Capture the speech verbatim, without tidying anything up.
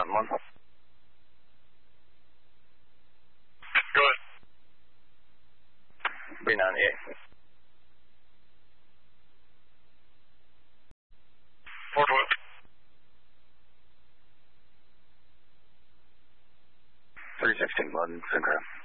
one one. Go ahead. B ninety-eight. Fort Worth. three sixteen London, Synchro.